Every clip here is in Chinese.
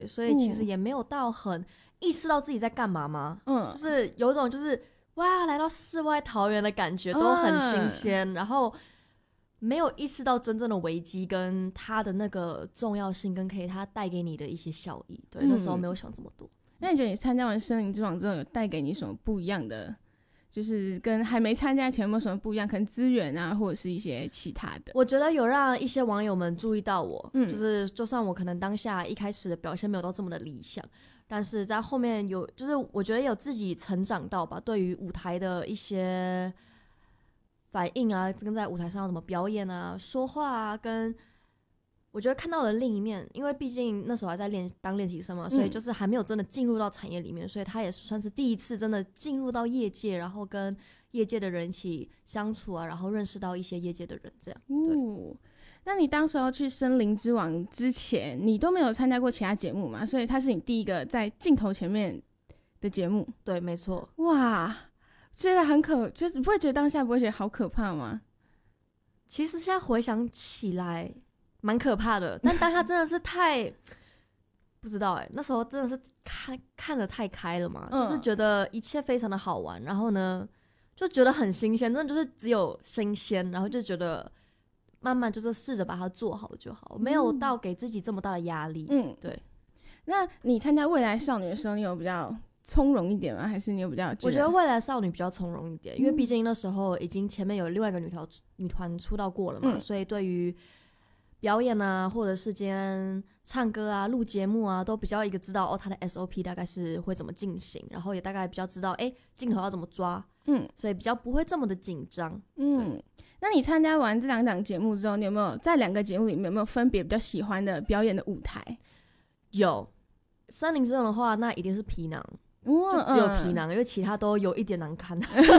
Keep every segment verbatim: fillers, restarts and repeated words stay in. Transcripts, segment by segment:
所以其实也没有到很意识到自己在干嘛嘛，嗯，就是有一种就是哇来到世外桃源的感觉，都很新鲜，嗯，然后没有意识到真正的危机跟它的那个重要性跟可以它带给你的一些效益，对，嗯，那时候没有想这么多。 那你觉得你参加完森林之王之后有带给你什么不一样的，就是跟还没参加前有没有什么不一样，可能资源啊或者是一些其他的？ 我觉得有让一些网友们注意到我，嗯，就是就算我可能当下一开始的表现没有到这么的理想，但是在后面有就是我觉得有自己成长到吧，对于舞台的一些反应啊，跟在舞台上怎么表演啊，说话啊，跟我觉得看到了另一面，因为毕竟那时候还在练当练习生嘛，所以就是还没有真的进入到产业里面，嗯，所以他也算是第一次真的进入到业界，然后跟业界的人一起相处啊，然后认识到一些业界的人这样。对， 哦，那你当时候去森林之王之前，你都没有参加过其他节目嘛？所以它是你第一个在镜头前面的节目。 对，没错。 哇，觉得很可，就是不会觉得当下不会觉得好可怕吗？ 其实现在回想起来蛮可怕的，但当下真的是太不知道哎、欸，那时候真的是看看得太开了嘛、嗯，就是觉得一切非常的好玩，然后呢就觉得很新鲜，真的就是只有新鲜，然后就觉得慢慢就是试着把它做好就好，没有到给自己这么大的压力。嗯，对。 那你参加未来少女的时候，你有比较从容一点吗？还是你有比较觉得？ 我觉得未来少女比较从容一点，因为毕竟那时候已经前面有另外一个女团女团出道过了嘛、嗯，所以对于表演啊，或者是今天唱歌啊、录节目啊，都比较一个知道哦，他的 S O P 大概是会怎么进行，然后也大概比较知道哎镜头要怎么抓，嗯，所以比较不会这么的紧张。 嗯，那你参加完这两档节目之后，你有没有在两个节目里面有没有分别比较喜欢的表演的舞台？ 有，森林之王的话，那一定是皮囊，就只有皮囊、嗯，因为其他都有一点难看。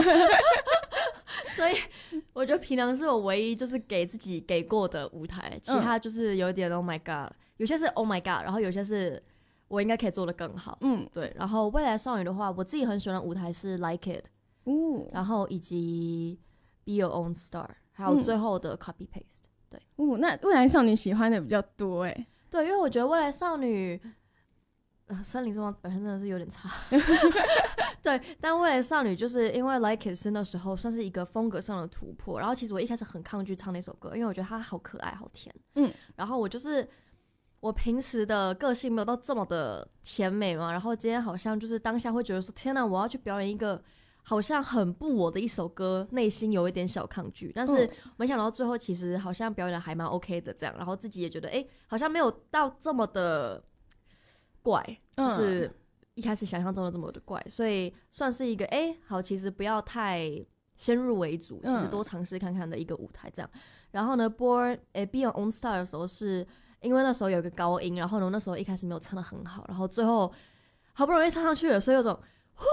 所以我觉得皮囊是我唯一就是给自己给过的舞台，其他就是有点 Oh my God， 有些是 Oh my God， 然后有些是我应该可以做得更好。嗯，对。然后未来少女的话，我自己很喜欢的舞台是 Like It，、嗯、然后以及 Be Your Own Star， 还有最后的 Copy Paste、嗯。对， 哦，那未来少女喜欢的比较多哎。 对，因为我觉得未来少女。呃，森林之王本身真的是有点差，对，但未来少女就是因为 Like It 是那时候算是一个风格上的突破，然后其实我一开始很抗拒唱那首歌，因为我觉得它好可爱好甜，嗯，然后我就是我平时的个性没有到这么的甜美嘛，然后今天好像就是当下会觉得说天哪，我要去表演一个好像很不我的一首歌，内心有一点小抗拒，但是没想到最后其实好像表演的还蛮 OK 的这样，然后自己也觉得哎，好像没有到这么的怪，就是一开始想象中的这么的怪、嗯、所以算是一个哎、欸，好，其实不要太先入为主，其实多尝试看看的一个舞台这样、嗯、然后呢 Born、欸、Be Your Own Star 的时候是因为那时候有一个高音，然后呢那时候一开始没有唱得很好，然后最后好不容易唱上去了，所以有种呼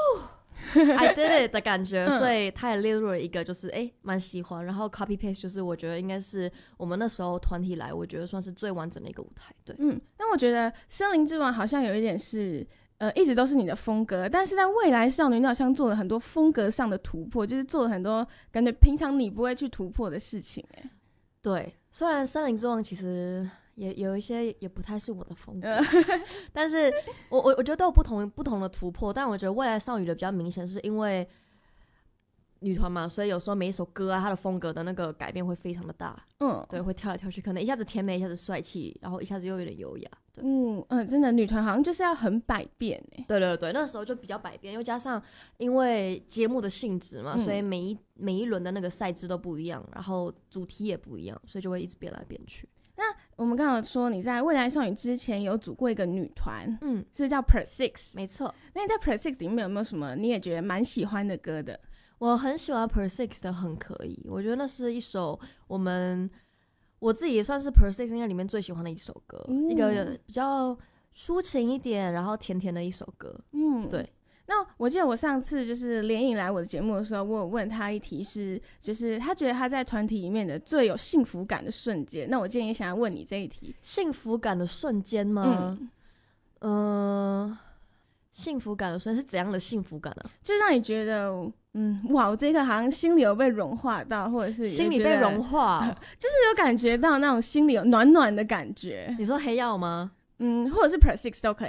I did it 的感觉、嗯、所以他也列入了一个就是哎蛮喜欢，然后 Copy Paste 就是我觉得应该是我们那时候团体来我觉得算是最完整的一个舞台。对， 嗯，那我觉得森林之王好像有一点是呃一直都是你的风格，但是在未来少女你好像做了很多风格上的突破，就是做了很多感觉平常你不会去突破的事情。哎， 对，虽然森林之王其实也有一些也不太是我的风格，但是我我我觉得都有不同不同的突破，但我觉得未来少女的比较明显，是因为女团嘛，所以有时候每一首歌啊，它的风格的那个改变会非常的大，嗯，对，会跳来跳去，可能一下子甜美，一下子帅气，然后一下子又有点优雅，对， 嗯嗯，真的女团好像就是要很百变哎， 对对对，那时候就比较百变，又加上因为节目的性质嘛，嗯、所以每一每一轮的那个赛制都不一样，然后主题也不一样，所以就会一直变来变去。 那我们刚刚说你在未来少女之前有组过一个女团，嗯，是叫 Per Six， 没错。 那你在 Per Six 里面有没有什么你也觉得蛮喜欢的歌的？ 我很喜欢 Per Six 的很可以，我觉得那是一首我们我自己也算是 Per Six 应该里面最喜欢的一首歌，嗯、一个比较抒情一点，然后甜甜的一首歌。嗯，对。 那我记得我上次就是连颖来我的节目的时候，我有问他一题是，就是他觉得他在团体里面的最有幸福感的瞬间。那我今天也想要问你这一题， 幸福感的瞬间吗？嗯、呃，幸福感的瞬间是怎样的幸福感呢、啊？ 就让你觉得，嗯，哇，我这个好像心里有被融化到，或者是心里被融化， 就是有感觉到那种心里有暖暖的感觉。 你说黑曜吗？ 嗯，或者是 per six 都可